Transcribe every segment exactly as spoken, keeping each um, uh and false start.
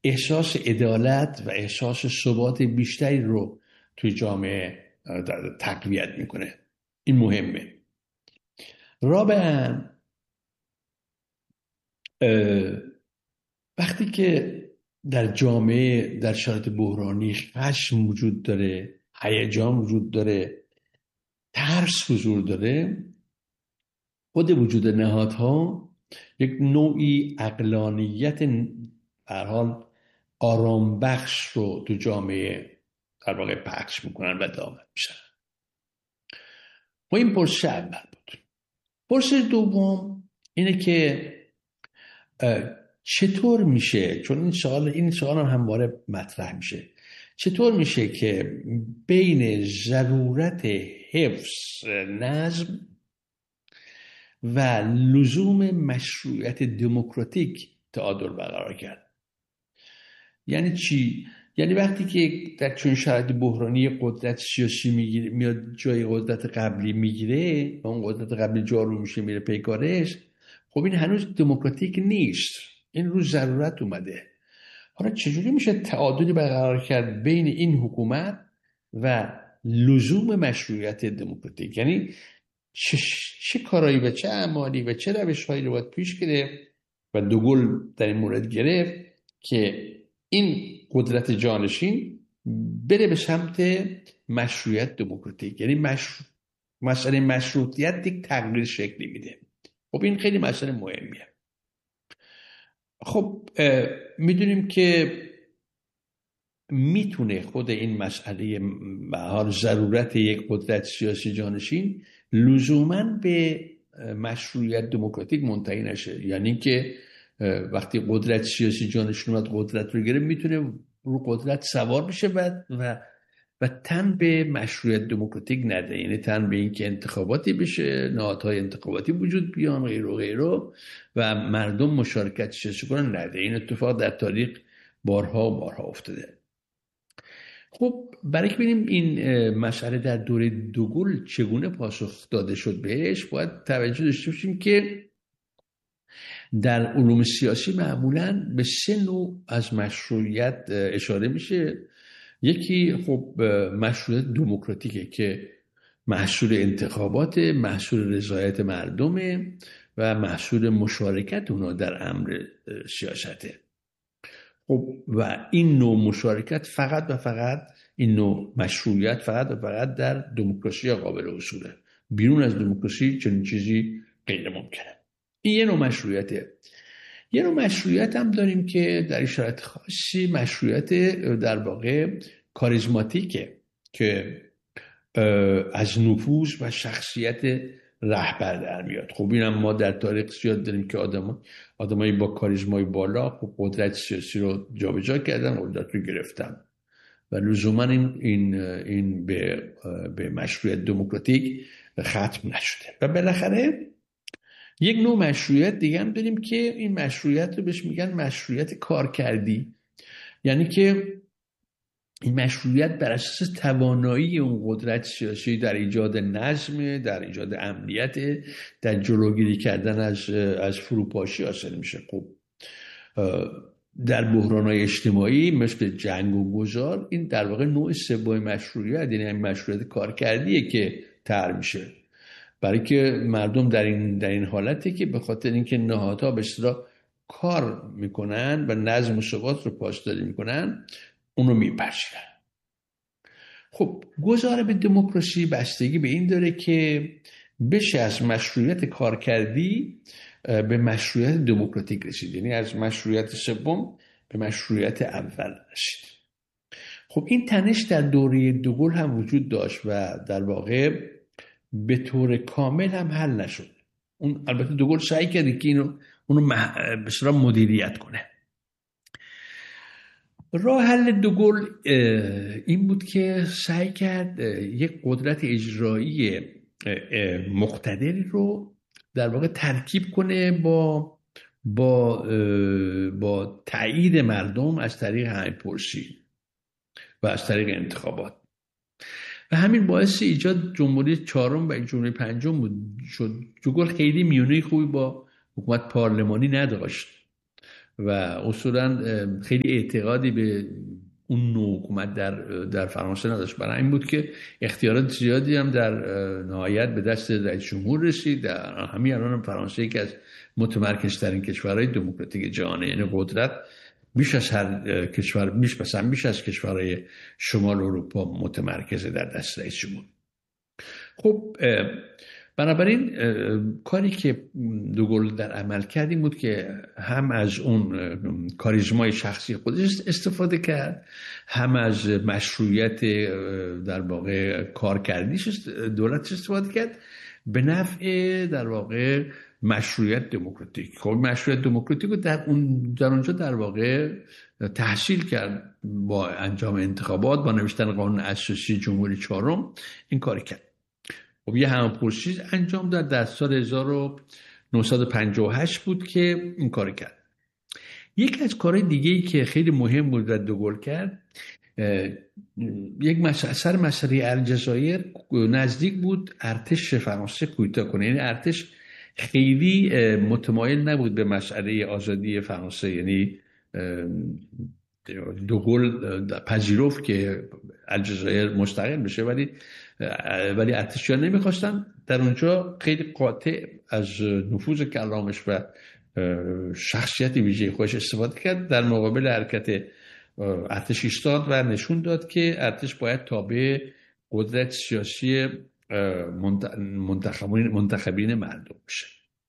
احساس عدالت و احساس ثبات بیشتری رو توی جامعه تقویت میکنه. این مهمه. رابعاً وقتی که در جامعه در شرایط بحرانی خشم وجود داره، هیجان وجود داره، ترس حضور داره، خود وجود نهادها یک نوعی عقلانیت به هر حال آرام بخش رو تو جامعه در واقع پخش میکنن و دامن میشن. و این پرسش اول بود. پرسش دوم اینه که چطور میشه، چون این سوال این سوال هم همواره مطرح میشه، چطور میشه که بین ضرورت حفظ نظم و لزوم مشروعیت دموکراتیک تعادل برقرار کرد؟ یعنی چی؟ یعنی وقتی که در چون شرایط بحرانی قدرت سیاسی میگیره، میاد جای قدرت قبلی میگیره و اون قدرت قبلی جارو میشه میره پیکارش، خب این هنوز دموکراتیک نیست، این رو ضرورت اومده. حالا چجوری میشه تعادلی برقرار کرد بین این حکومت و لزوم مشروعیت دموکراتیک؟ یعنی چه, چه کارایی و چه اعمالی و چه روش‌هایی رو باید پیش گرفت و دوگل در این مورد گرفت که این قدرت جانشین بره به سمت مشروعیت دموکراتیک؟ یعنی مشروع مسئله مشروعیت یک تغییر شکلی میده. خب این خیلی مسئله مهمیه. خب میدونیم که میتونه خود این مسئله به حال ضرورت یک قدرت سیاسی جانشین لزوماً به مشروعیت دموکراتیک منتهی نشه. یعنی که وقتی قدرت سیاسی جانشین اومد قدرت رو گرفت، میتونه رو قدرت سوار بشه و و و تن به مشروعیت دموکراتیک نده، یعنی تن به این که انتخاباتی بشه، نهادهای انتخاباتی وجود بیان غیر و غیره و مردم مشارکت سیاسی کنن نده. این اتفاق در تاریخ بارها و بارها افتاده. خب برای که ببینیم این مسئله در دوره دوگل چگونه پاسخ داده شد بهش، باید توجه داشته باشیم که در علوم سیاسی معمولاً به سه نوع از مشروعیت اشاره میشه. یکی خب مشروعیت دموکراتیکه که محصول انتخابات، محصول رضایت مردمه و محصول مشارکت اونا در امر سیاسته. خب و این نوع مشارکت فقط و فقط این نوع مشروعیت فقط و فقط در دموکراسی قابل حصوله. بیرون از دموکراسی چنین چیزی غیر ممکنه. این یه نوع مشروعیته. یه نوع مشروعیت هم داریم که در شرایط خاصی مشروعیت در واقع کاریزماتیکه که از نفوذ و شخصیت رهبر در میاد. خب اینم ما در تاریخ زیاد داریم که آدم آدمایی با کاریزمای بالا خب قدرت سیاسی رو جابجا کردن، قدرت رو گرفتن و لزوما این این این به به مشروعیت دموکراتیک ختم نشده. و بالاخره یک نوع مشروعیت دیگه هم داریم که این مشروعیت رو بهش میگن مشروعیت کارکردی. یعنی که این مشروعیت بر اساس توانایی اون قدرت سیاسی در ایجاد نظم، در ایجاد امنیت، در جلوگیری کردن از از فروپاشی حاصل میشه. خب در بحران‌های اجتماعی مثل جنگ و گذار این در واقع نوع سوم مشروعیت، یعنی مشروعیت کارکردیه که طرح میشه، برای که مردم در این در این حالته که به خاطر اینکه نهادها به اصطلاح کار میکنن و نظم و ثبات رو پاسداری میکنن اون رو میپذیرن. خب گذار به دموکراسی بستگی به این داره که بشه از مشروعیت کارکردی به مشروعیت دموکراتیک رسید، یعنی از مشروعیت سوم به مشروعیت اول رسید. خب این تنش در دوره دوگل هم وجود داشت و در واقع به طور کامل هم حل نشد. اون البته دوگل سعی کرد که اینو اونو به اصطلاح مدیریت کنه. راه حل دوگل این بود که سعی کرد یک قدرت اجرایی مقتدری رو در واقع ترکیب کنه با با با تایید مردم از طریق همه‌پرسی و از طریق انتخابات و همین باعث ایجاد جمهوری چهارم و جمهوری پنجم بود. شد دوگل خیلی میونه خوبی با حکومت پارلمانی نداشت و اصولا خیلی اعتقادی به اون نوع حکومت در در فرانسه نداشت. برای این بود که اختیارات زیادی هم در نهایت به دست رئیس جمهور رسید. در همین الان فرانسه یکی از متمرکزترین کشورهای دموکراتیک جهانه، یعنی قدرت بیش از هر کشور، بیش مثلا بیش از کشورهای شمال اروپا متمرکز در دست رئیس جمهور. خب بنابراین کاری که دوگل در عمل کرد این بود که هم از اون کاریزمای شخصی خودش استفاده کرد، هم از مشروعیت در واقع کارکردیش دولتش استفاده کرد به نفع در واقع مشروعیت دموکراتیک. خب مشروعیت دموکراتیک رو در اون در اونجا در واقع تحصیل کرد با انجام انتخابات، با نوشتن قانون اساسی جمهوری چهارم این کار کرد. خب یه هم‌پرسی انجام داد در سال هزار و نهصد و پنجاه و هشت بود که این کار کرد. یک از کارهای دیگه‌ای که خیلی مهم بود و دوگل کرد، یک مسئله مسئله الجزایر نزدیک بود ارتش فرانسه کوتاه کنه. یعنی ارتش خیلی متمایل نبود به مسئله آزادی فرانسه، یعنی دوگل پذیرفت که الجزایر مستقل بشه، ولی ولی ارتشیان نمیخواستن. در اونجا خیلی قاطع از نفوذ کلامش و شخصیت ویژه خودش استفاده کرد، در مقابل حرکت ارتش ایستاد و نشون داد که ارتش باید تابع قدرت سیاسی منتخبین منتخبین مردم بشه.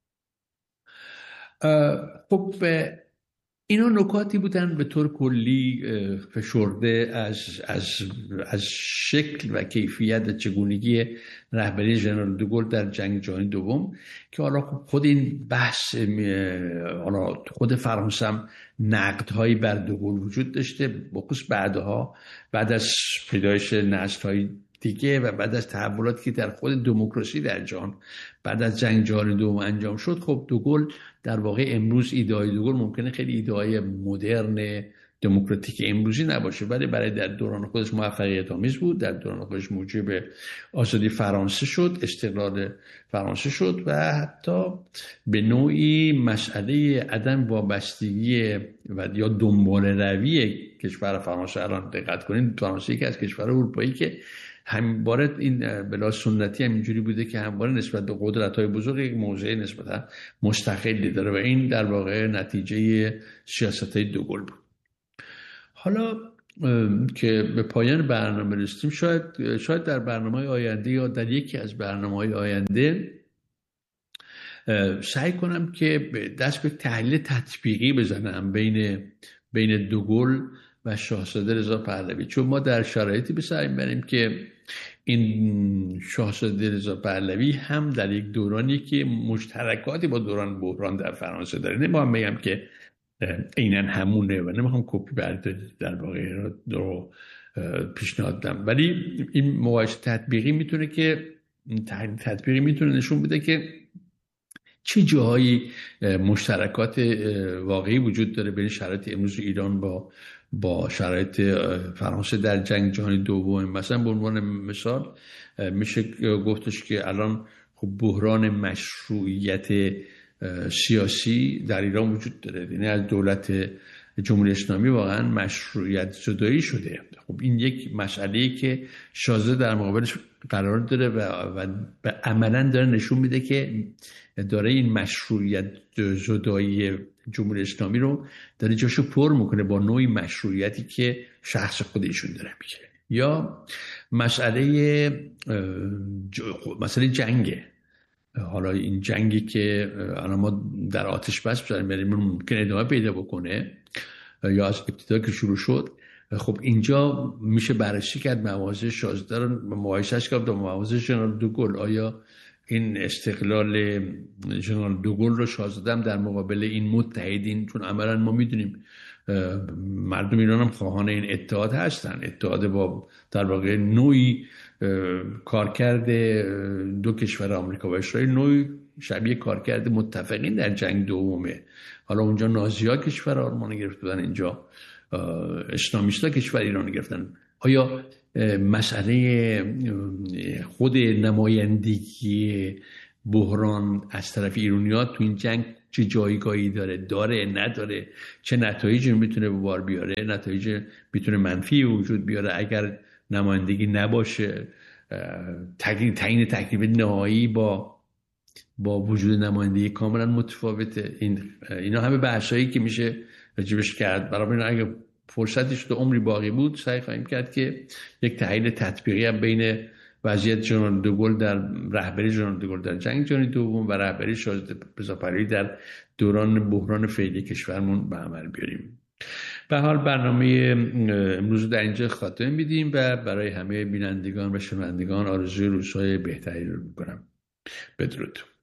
خب اینا نکاتی بودن به طور کلی فشرده از از از شکل و کیفیت چگونگی رهبری ژنرال دوگل در جنگ جهانی دوم، که حالا خود این بحث حالا خود فرانسه هم نقدهایی بر دوگل وجود داشته، بخصوص بعدها بعد از پیدایش نسل‌های دیگه و بعد از تحولاتی که در خود دموکراسی در جهان بعد از جنگ جهانی دوم انجام شد. خب دوگل در واقع امروز ایده‌های دوگل ممکنه خیلی ایده‌های مدرن دموکراتیک امروزی نباشه، ولی برای در دوران خودش موفقیت آمیز بود. در دوران خودش موجب آزادی فرانسه شد، استقلال فرانسه شد و حتی به نوعی مسئله عدم وابستگی و یا دنبال روی کشور فرانسه، الان دقت کنید فرانسه یکی از کشورهای اروپایی که همواره این بلا سنتی هم اینجوری بوده که همواره نسبت به قدرت‌های بزرگ یک موضع نسبتا مستقلی داره و این در واقع نتیجه سیاست‌های دوگل بود. حالا که به پایان برنامه رسیدیم، شاید شاید در برنامه‌های آینده یا در یکی از برنامه‌های آینده سعی کنم که دست به تحلیل تطبیقی بزنم بین بین دوگل و شاهزاده رضا پهلوی، چون ما در شرایطی به سر میبریم که این شاهزاده رضا پهلوی هم در یک دورانی که مشترکاتی با دوران بحران در فرانسه داره. نمیخوام بگم که عیناً همونه و نمیخوام کپی برداری در واقع رو پیشنهاد بدم، ولی این مقایسه تطبیقی میتونه که تحلیل تطبیقی میتونه نشون بده که چه جاهایی مشترکات واقعی وجود داره بین شرایط امروز ایران با با شرایط فرانسه در جنگ جهانی دوم. مثلا به عنوان مثال میشه گفتش که الان خب بحران مشروعیت سیاسی در ایران وجود داره، یعنی از دولت جمهوری اسلامی واقعا مشروعیت زدایی شده. خب این یک مسئله‌ای که شاهزاده در مقابلش قرار داره و, و عملاً داره نشون میده که داره این مشروعیت زدایی جمهوری اسلامی رو داره جاشو پر میکنه با نوعی مشروعیتی که شخص خودشون داره میگیره. یا مسئله مسئله جنگه، حالا این جنگی که الان ما در آتش بس بذاریم بریم ممکن ادامه پیدا بکنه یا از ابتدا که شروع شد. خب اینجا میشه بررسی کرد مواضع شاهزاده رو مقایسهش کرد با مواضع ژنرال دوگل. آیا این استقلال ژنرال دوگل رو شاهزاده هم در مقابل این متحدین، چون عملا ما میدونیم مردم ایران هم خواهان این اتحاد هستن، اتحاد با در واقع نوعی کارکرد دو کشور آمریکا و اسرائیل، نوعی شبیه کارکرد متفقین در جنگ دومه. حالا اونجا نازی‌ها کشور آلمان گرفتن، اینجا اسلامیست‌ها کشور ایران گرفتن. آیا مسئله خود نمایندگی بحران از طرف ایرانی‌ها تو این جنگ چه جایگاهی داره داره نداره، چه نتایجی میتونه به بار بیاره، نتایج میتونه منفی وجود بیاره اگر نمایندگی نباشه، تعیین تکلیف نهایی با با وجود نمایندگی کاملا متفاوته. این اینا همه بحثایی که میشه راجبش کرد. برای اگه فرصتش تو عمری باقی بود سعی خواهیم کرد که یک تحلیل تطبیقی هم بین وضعیت ژنرال دوگل در رهبری ژنرال دوگل در جنگ جهانی دوم و رهبری شاه رضا پهلوی در دوران بحران فعلی کشورمون به عمل بیاریم. به حال برنامه امروز در اینجا خاتمه میدیم و برای همه بینندگان و شنوندگان آرزوی روزهای بهتری رو میکنم. بدرود.